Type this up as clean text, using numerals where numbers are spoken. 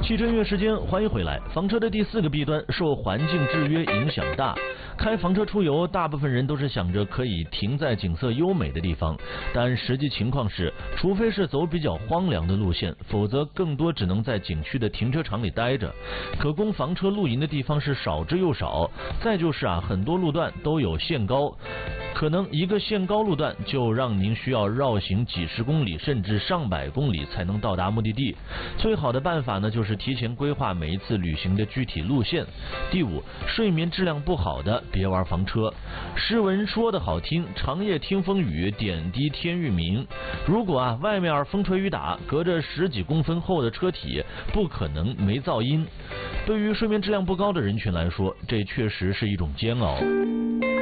汽车音乐时间，欢迎回来。房车的第4个弊端，受环境制约影响大。开房车出游，大部分人都是想着可以停在景色优美的地方，但实际情况是，除非是走比较荒凉的路线，否则更多只能在景区的停车场里待着。可供房车露营的地方是少之又少，再就是很多路段都有限高。可能一个限高路段就让您需要绕行几十公里甚至上百公里才能到达目的地。最好的办法呢，就是提前规划每一次旅行的具体路线。第5，睡眠质量不好的别玩房车。诗文说的好听，长夜听风雨，点滴天欲明。如果外面风吹雨打，隔着10几公分厚的车体，不可能没噪音。对于睡眠质量不高的人群来说，这确实是一种煎熬。